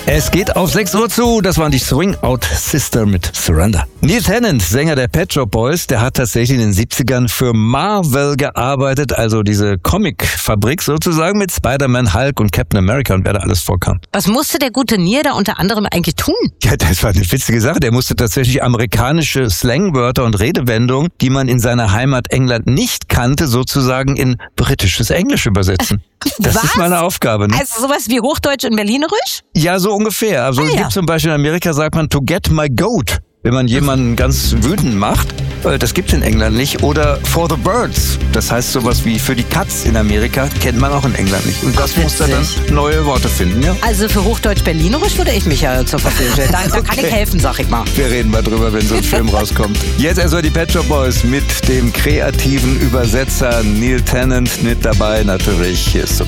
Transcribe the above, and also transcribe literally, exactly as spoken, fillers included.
Es geht auf sechs Uhr zu, das waren die Swing Out Sister mit Surrender. Neil Tennant, Sänger der Pet Shop Boys, der hat tatsächlich in den siebzigern für Marvel gearbeitet, also diese Comic-Fabrik sozusagen mit Spider-Man, Hulk und Captain America und wer da alles vorkam. Was musste der gute Neil da unter anderem eigentlich tun? Ja, das war eine witzige Sache. Der musste tatsächlich amerikanische Slangwörter und Redewendungen, die man in seiner Heimat England nicht kannte, sozusagen in britisches Englisch übersetzen. Das Was? ist meine Aufgabe. Ne? Also sowas wie Hochdeutsch und Berlinerisch? Ja, so ungefähr. Also Ah, es ja. gibt zum Beispiel in Amerika, sagt man to get my goat, wenn man jemanden ganz wütend macht. Das gibt's in England nicht. Oder for the birds. Das heißt sowas wie für die Katz in Amerika, kennt man auch in England nicht. Und das Ach, muss da dann witzig. neue Worte finden, ja? Also für Hochdeutsch Berlinerisch würde ich mich ja zur Verfügung stellen. Da, da kann Okay. ich helfen, sag ich mal. Wir reden mal drüber, wenn so ein Film rauskommt. Jetzt erstmal die Pet Shop Boys mit dem kreativen Übersetzer Neil Tennant mit dabei. Natürlich, hier ist Surrender.